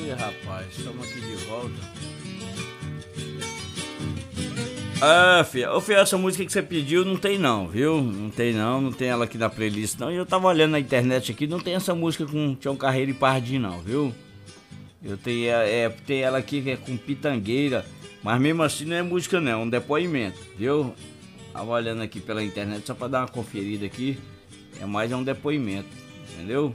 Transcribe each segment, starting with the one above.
Ih, rapaz, estamos aqui de volta. Ah, filha, ô filha, essa música que você pediu não tem não, viu? Não tem não, não tem ela aqui na playlist não. E eu tava olhando na internet aqui, não tem essa música com Tião Carreiro e Pardinho não, viu? Eu tenho, tem ela aqui que é com Pitangueira, mas mesmo assim não é música não, é um depoimento, viu? Tava olhando aqui pela internet só pra dar uma conferida aqui, é mais um depoimento, entendeu?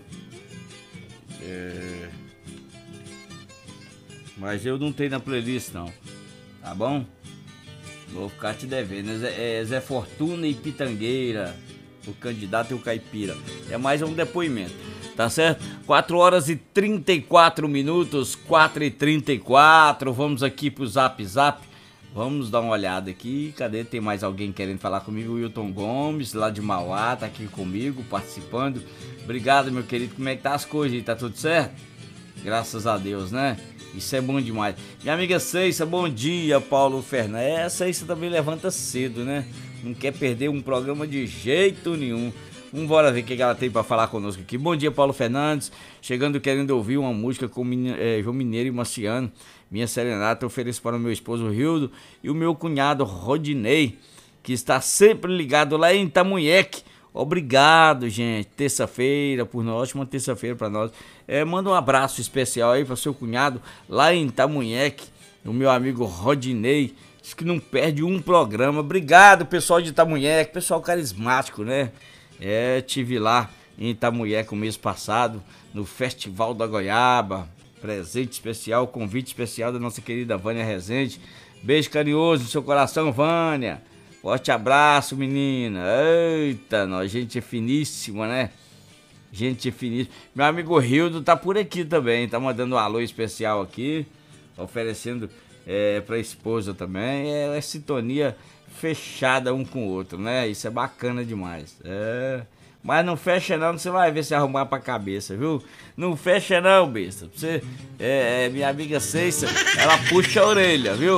Mas eu não tenho na playlist não, tá bom? Vou ficar te devendo. Zé Fortuna e Pitangueira, o candidato e o caipira. É mais um depoimento, tá certo? 4 horas e 34 minutos, 4h34. Vamos aqui pro Zap Zap. Vamos dar uma olhada aqui. Cadê? Tem mais alguém querendo falar comigo? O Wilton Gomes, lá de Mauá, tá aqui comigo, participando. Obrigado, meu querido. Como é que tá as coisas aí? Tá tudo certo? Graças a Deus, né? Isso é bom demais. Minha amiga Ceissa, bom dia, Paulo Fernandes. A Ceissa também levanta cedo, né? Não quer perder um programa de jeito nenhum. Vamos embora ver o que ela tem pra falar conosco aqui. Bom dia, Paulo Fernandes. Chegando querendo ouvir uma música com João Mineiro e Marciano. Minha serenata eu ofereço para o meu esposo Rildo e o meu cunhado Rodinei, que está sempre ligado lá em Itamunheque. Obrigado, gente. Terça-feira, por nós, ótima terça-feira para nós. Manda um abraço especial aí para seu cunhado lá em Itamunheque, o meu amigo Rodinei, diz que não perde um programa. Obrigado, pessoal de Itamunheque, pessoal carismático, né? Tive lá em Itamunheque o mês passado, no Festival da Goiaba. Presente especial, convite especial da nossa querida Vânia Rezende. Beijo carinhoso no seu coração, Vânia. Forte abraço, menina. Eita, nós, gente finíssima, né? Gente finíssima. Meu amigo Rildo tá por aqui também. Tá mandando um alô especial aqui. Oferecendo pra esposa também. É sintonia fechada um com o outro, né? Isso é bacana demais. Mas não fecha não, você vai ver se arrumar pra cabeça, viu? Não fecha não, besta. Você, minha amiga Ceissa, ela puxa a orelha, viu?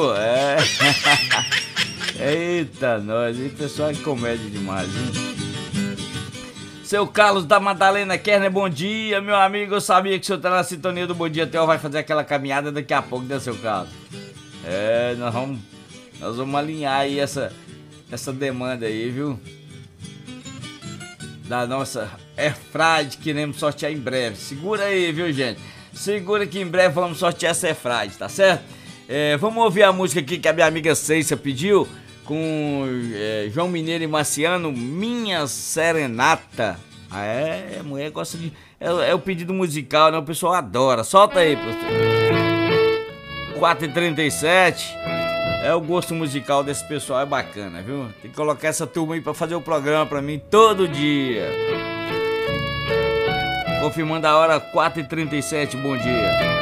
Eita, nós, esse pessoal é comédia demais, viu? Seu Carlos da Madalena Kerner, bom dia, meu amigo. Eu sabia que o senhor tá na sintonia do Bom Dia Theo, vai fazer aquela caminhada daqui a pouco, né, seu Carlos? Nós vamos alinhar aí essa demanda aí, viu? Da nossa Airfryer, queremos sortear em breve. Segura aí, viu, gente? Segura que em breve vamos sortear essa Airfryer, tá certo? Vamos ouvir a música aqui que a minha amiga Ceissa pediu, com João Mineiro e Marciano, Minha Serenata. A mulher gosta de... É o pedido musical, né? O pessoal adora. Solta aí, professor. 4h37. É o gosto musical desse pessoal, é bacana, viu? Tem que colocar essa turma aí pra fazer o programa pra mim todo dia. Confirmando a hora, 4h37, bom dia.